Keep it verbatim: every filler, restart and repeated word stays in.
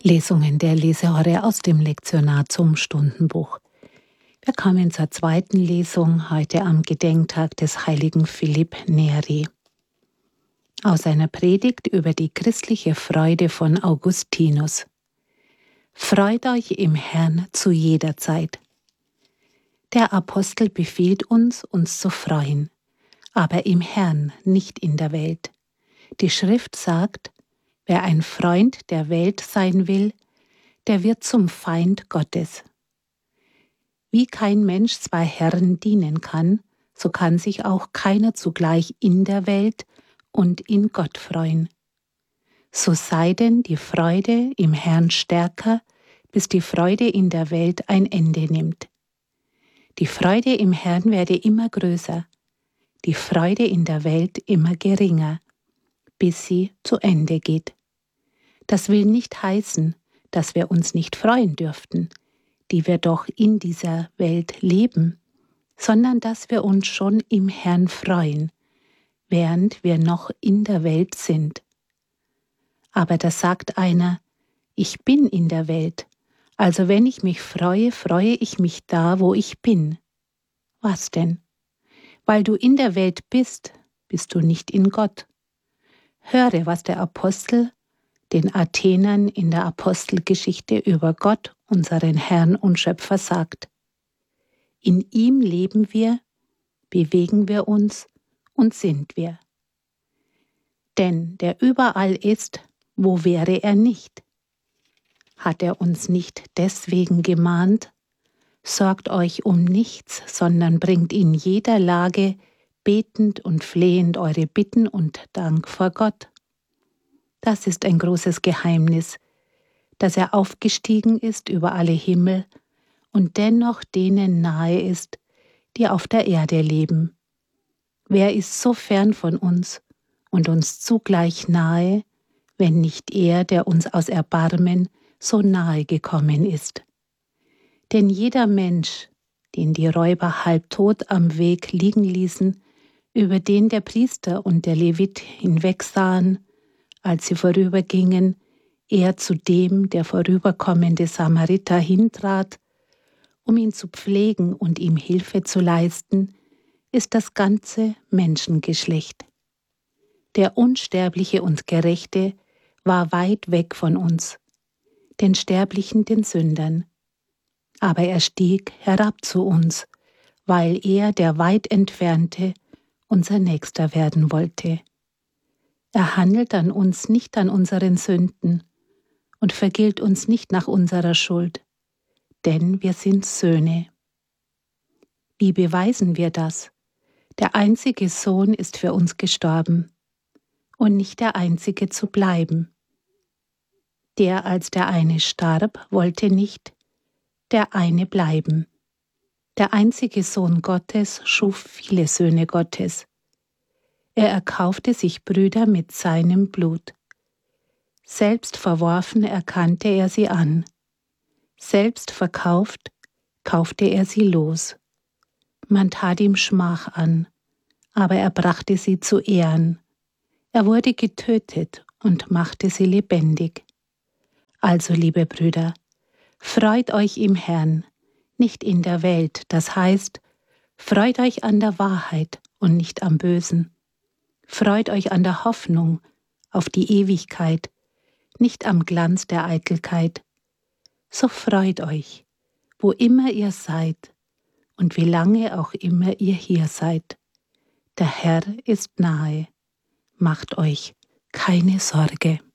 Lesungen der Lesereihe aus dem Lektionar zum Stundenbuch. Wir kommen zur zweiten Lesung heute am Gedenktag des heiligen Philipp Neri. Aus einer Predigt über die christliche Freude von Augustinus. Freut euch im Herrn zu jeder Zeit. Der Apostel befiehlt uns, uns zu freuen, aber im Herrn, nicht in der Welt. Die Schrift sagt, wer ein Freund der Welt sein will, der wird zum Feind Gottes. Wie kein Mensch zwei Herren dienen kann, so kann sich auch keiner zugleich in der Welt und in Gott freuen. So sei denn die Freude im Herrn stärker, bis die Freude in der Welt ein Ende nimmt. Die Freude im Herrn werde immer größer, die Freude in der Welt immer geringer, bis sie zu Ende geht. Das will nicht heißen, dass wir uns nicht freuen dürften, die wir doch in dieser Welt leben, sondern dass wir uns schon im Herrn freuen, während wir noch in der Welt sind. Aber da sagt einer, ich bin in der Welt, also wenn ich mich freue, freue ich mich da, wo ich bin. Was denn? Weil du in der Welt bist, bist du nicht in Gott. Höre, was der Apostel den Athenern in der Apostelgeschichte über Gott, unseren Herrn und Schöpfer, sagt. In ihm leben wir, bewegen wir uns und sind wir. Denn der überall ist, wo wäre er nicht? Hat er uns nicht deswegen gemahnt? Sorgt euch um nichts, sondern bringt in jeder Lage betend und flehend eure Bitten und Dank vor Gott. Das ist ein großes Geheimnis, dass er aufgestiegen ist über alle Himmel und dennoch denen nahe ist, die auf der Erde leben. Wer ist so fern von uns und uns zugleich nahe, wenn nicht er, der uns aus Erbarmen so nahe gekommen ist? Denn jeder Mensch, den die Räuber halbtot am Weg liegen ließen, über den der Priester und der Levit hinwegsahen, als sie vorübergingen, er zu dem, der vorüberkommende Samariter, hintrat, um ihn zu pflegen und ihm Hilfe zu leisten, ist das ganze Menschengeschlecht. Der Unsterbliche und Gerechte war weit weg von uns, den Sterblichen, den Sündern. Aber er stieg herab zu uns, weil er, der weit Entfernte, unser Nächster werden wollte. Er handelt an uns nicht an unseren Sünden und vergilt uns nicht nach unserer Schuld, denn wir sind Söhne. Wie beweisen wir das? Der einzige Sohn ist für uns gestorben und nicht der einzige zu bleiben. Der, als der eine starb, wollte nicht der eine bleiben. Der einzige Sohn Gottes schuf viele Söhne Gottes. Er erkaufte sich Brüder mit seinem Blut. Selbst verworfen erkannte er sie an. Selbst verkauft, kaufte er sie los. Man tat ihm Schmach an, aber er brachte sie zu Ehren. Er wurde getötet und machte sie lebendig. Also, liebe Brüder, freut euch im Herrn, nicht in der Welt, das heißt, freut euch an der Wahrheit und nicht am Bösen. Freut euch an der Hoffnung auf die Ewigkeit, nicht am Glanz der Eitelkeit. So freut euch, wo immer ihr seid und wie lange auch immer ihr hier seid. Der Herr ist nahe, macht euch keine Sorge.